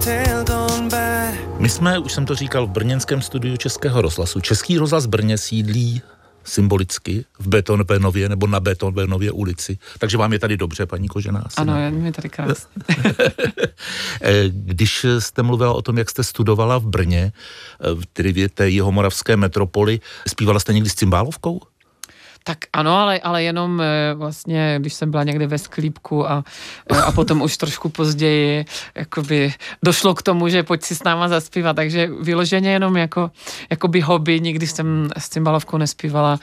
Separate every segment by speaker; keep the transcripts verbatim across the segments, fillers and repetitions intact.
Speaker 1: My jsme, už jsem to říkal, v brněnském studiu Českého rozhlasu. Český rozhlas Brně sídlí symbolicky v Beethovenově nebo na Beethovenově ulici. Takže vám je tady dobře, paní Kožená?
Speaker 2: Ano, je mi tady krásně.
Speaker 1: Když jste mluvila o tom, jak jste studovala v Brně, tedy v té jihomoravské metropoli, zpívala jste někdy s cymbálovkou?
Speaker 2: Tak ano, ale, ale jenom vlastně, když jsem byla někde ve sklípku a, a potom už trošku později jakoby došlo k tomu, že pojď si s náma zaspívat, takže vyloženě jenom jako jakoby hobby, nikdy jsem s cymbalovkou nespívala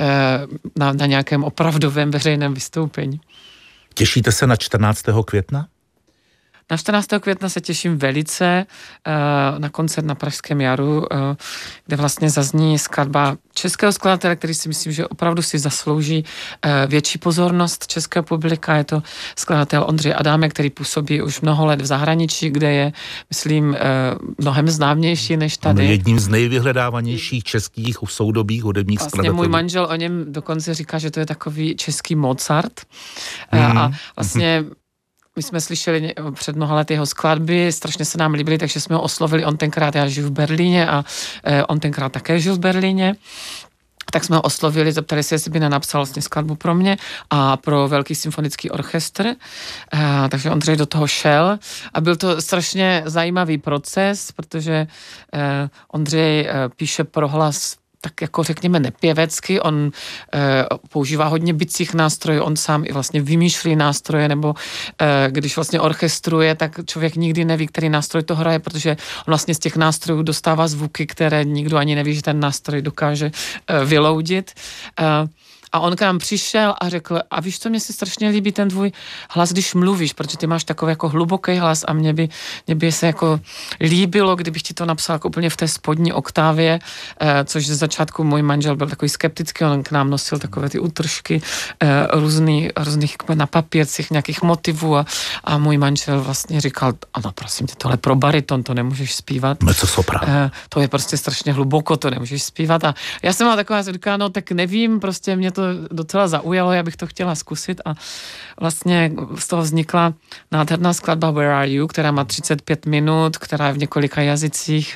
Speaker 2: na, na nějakém opravdovém veřejném vystoupení.
Speaker 1: Těšíte se na čtrnáctého května?
Speaker 2: Na čtrnáctého května se těším velice na koncert na Pražském jaru, kde vlastně zazní skladba českého skladatele, který si myslím, že opravdu si zaslouží větší pozornost českého publika. Je to skladatel Ondřej Adámek, který působí už mnoho let v zahraničí, kde je, myslím, mnohem známější než tady.
Speaker 1: Ano, jedním z nejvyhledávanějších českých soudobých hudebních
Speaker 2: vlastně
Speaker 1: skladatelů.
Speaker 2: Můj manžel o něm dokonce říká, že to je takový český Mozart. Hmm. A vlastně my jsme slyšeli před mnoha lety jeho skladby, strašně se nám líbily, takže jsme ho oslovili. On tenkrát, já žiju v Berlíně a on tenkrát také žil v Berlíně. Tak jsme ho oslovili, zeptali se, jestli by nenapsal vlastně skladbu pro mě a pro Velký symfonický orchestr. A, takže Ondřej do toho šel a byl to strašně zajímavý proces, protože eh, Ondřej eh, píše pro hlas tak jako řekněme nepěvecky, on e, používá hodně bicích nástrojů, on sám i vlastně vymýšlí nástroje, nebo e, když vlastně orchestruje, tak člověk nikdy neví, který nástroj to hraje, protože on vlastně z těch nástrojů dostává zvuky, které nikdo ani neví, že ten nástroj dokáže e, vyloudit. E, A on k nám přišel a řekl, a víš, co, mně se strašně líbí ten tvůj hlas, když mluvíš, protože ty máš takový jako hluboký hlas a mě by, mě by se jako líbilo, kdybych ti to napsal jako úplně v té spodní oktávě, eh, což ze začátku můj manžel byl takový skeptický, on k nám nosil takové ty útržky eh, různý, různých na papírcích nějakých motivů a, a můj manžel vlastně říkal, ano, prosím tě, tohle pro bariton, to nemůžeš zpívat.
Speaker 1: Mezzosoprán.
Speaker 2: Eh, to je prostě strašně hluboko, to nemůžeš zpívat a já jsem mal taková, říká, no tak nevím, prostě mě to docela zaujalo, já bych to chtěla zkusit a vlastně z toho vznikla nádherná skladba Where Are You, která má třicet pět minut, která je v několika jazycích.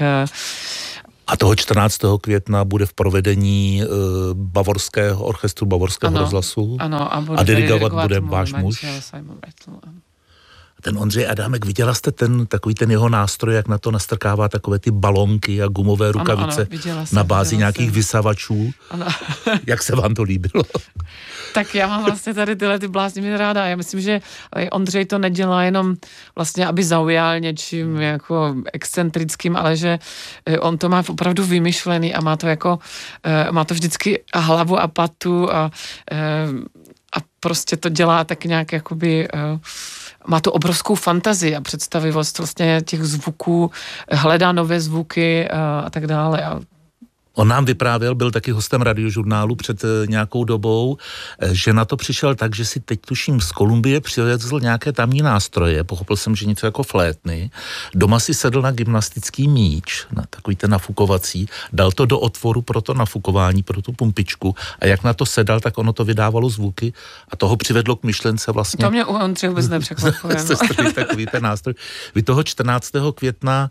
Speaker 1: A toho čtrnáctého května bude v provedení uh, bavorského orchestru Bavorského
Speaker 2: ano,
Speaker 1: rozhlasu
Speaker 2: ano, a,
Speaker 1: a dirigovat bude váš muž. Ten Ondřej Adámek, viděla jste ten, takový ten jeho nástroj, jak na to nastrkává takové ty balonky a gumové rukavice ano, ano, na bázi nějakých jsem. vysavačů. Ano. Jak se vám to líbilo?
Speaker 2: Tak já mám vlastně tady tyhle ty bláznivě ráda. Já myslím, že Ondřej to nedělá jenom vlastně, aby zaujal něčím jako excentrickým, ale že on to má opravdu vymyšlený a má to jako, má to vždycky hlavu a patu a, a prostě to dělá tak nějak jakoby má tu obrovskou fantazii a představivost vlastně těch zvuků, hledá nové zvuky a, a tak dále. A
Speaker 1: on nám vyprávěl, byl taky hostem Radiožurnálu před nějakou dobou, že na to přišel tak, že si teď tuším z Kolumbie přivezl nějaké tamní nástroje, pochopil jsem, že něco jako flétny, doma si sedl na gymnastický míč, na takový ten nafukovací, dal to do otvoru pro to nafukování, pro tu pumpičku a jak na to sedal, tak ono to vydávalo zvuky a toho přivedlo k myšlence vlastně.
Speaker 2: To mě u Ondřeje vůbec nepřekvapuje.
Speaker 1: Takový ten nástroj. Vy toho čtrnáctého května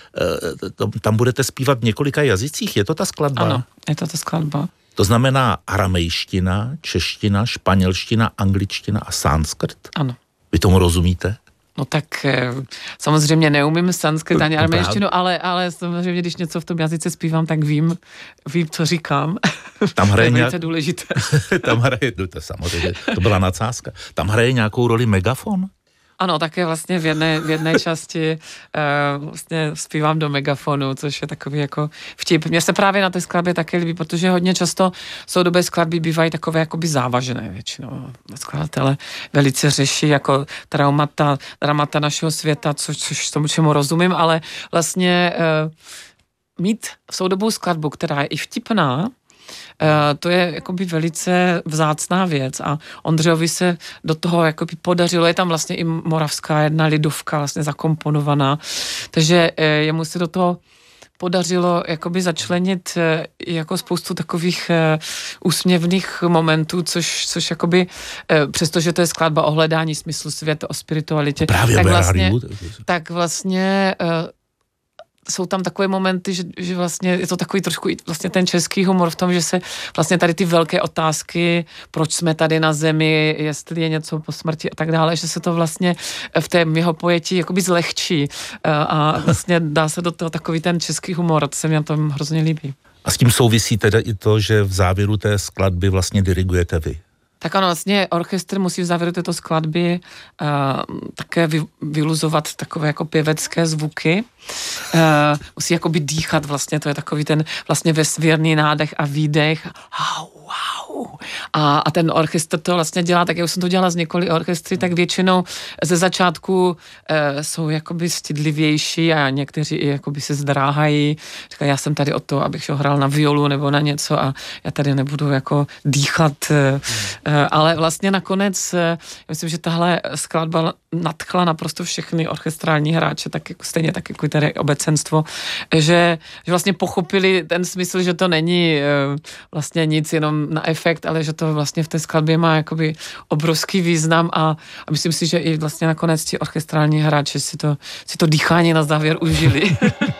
Speaker 1: tam budete zpívat v několika jazycích, je to ta skladba?
Speaker 2: Ano, je to ta skladba.
Speaker 1: To znamená aramejština, čeština, španělština, angličtina a sanskrt?
Speaker 2: Ano.
Speaker 1: Vy tomu rozumíte?
Speaker 2: No tak samozřejmě neumím sanskrt ani aramejštinu, ale, ale samozřejmě, když něco v tom jazyce zpívám, tak vím, vím, co říkám.
Speaker 1: Tam hraje
Speaker 2: to je
Speaker 1: nějak...
Speaker 2: důležité.
Speaker 1: Tam hraje, no to samozřejmě, to byla nadsázka. Tam hraje nějakou roli megafon?
Speaker 2: Ano, také vlastně v jedné, v jedné části uh, vlastně zpívám do megafonu, což je takový jako vtip. Mně se právě na té skladbě také líbí, protože hodně často soudobé skladby bývají takové jakoby závažné většinou. Skladatele velice řeší jako traumata, dramata našeho světa, což, což tomu čemu rozumím, ale vlastně uh, mít soudobou skladbu, která je i vtipná, Uh, to je jakoby velice vzácná věc a Ondřejovi se do toho jakoby podařilo, je tam vlastně i moravská jedna lidovka vlastně zakomponovaná, takže uh, jemu se do toho podařilo jakoby začlenit jako spoustu takových úsměvných momentů, což, což jakoby, přestože to je skladba o hledání smyslu světa, o spiritualitě,
Speaker 1: Právě
Speaker 2: tak
Speaker 1: vlastně,
Speaker 2: vlastně, tak vlastně jsou tam takové momenty, že, že vlastně je to takový trošku vlastně ten český humor v tom, že se vlastně tady ty velké otázky, proč jsme tady na zemi, jestli je něco po smrti a tak dále, že se to vlastně v té jeho pojetí jakoby zlehčí a vlastně dá se do toho takový ten český humor, to se mi na tom hrozně líbí.
Speaker 1: A s tím souvisí teda i to, že v závěru té skladby vlastně dirigujete vy.
Speaker 2: Tak ano, vlastně orchestr musí v závěru této skladby uh, také vy, vyluzovat takové jako pěvecké zvuky. Uh, musí jakoby dýchat vlastně, to je takový ten vlastně vesmírný nádech a výdech. Au, au. A, a ten orchestr to vlastně dělá, tak jak jsem to dělala z několika orchestry, tak většinou ze začátku uh, jsou jakoby stydlivější a někteří i jakoby se zdráhají. Říkají, já jsem tady o to, abych šel hrál na violu nebo na něco a já tady nebudu jako dýchat. Uh, ale vlastně nakonec, já myslím, že tahle skladba nadchla naprosto všechny orchestrální hráče, tak jako stejně tak jako tady obecenstvo, že, že vlastně pochopili ten smysl, že to není vlastně nic jenom na efekt, ale že to vlastně v té skladbě má jakoby obrovský význam a, a myslím si, že i vlastně nakonec ti orchestrální hráči si to, si to dýchání na závěr užili.